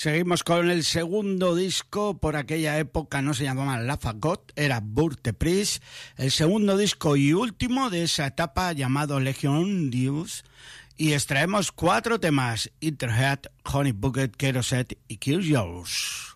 Seguimos con el segundo disco. Por aquella época no se llamaba La Fagot, era Burte Pris. El segundo disco y último de esa etapa, llamado Legion Deus. Y extraemos 4 temas: Interhead, Honey Bucket, Kerosene y Curious.